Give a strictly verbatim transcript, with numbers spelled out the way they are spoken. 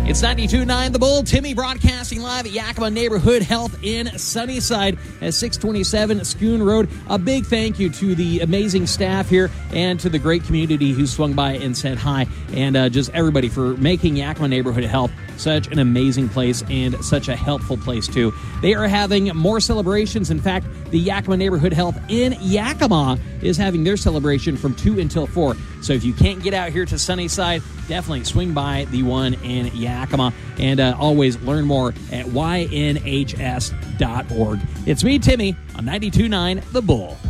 It's ninety-two point nine The Bull. Timmy broadcasting live at Yakima Neighborhood Health in Sunnyside at six twenty-seven Schoon Road. A big thank you to the amazing staff here and to the great community who swung by and said hi, and uh, just everybody for making Yakima Neighborhood Health such an amazing place and such a helpful place too. They are having more celebrations. In fact, the Yakima Neighborhood Health in Yakima is having their celebration from two until four. So if you can't get out here to Sunnyside, definitely swing by the one in Yakima, and uh, always learn more at Y N H S dot org. It's me, Timmy, on ninety-two point nine The Bull.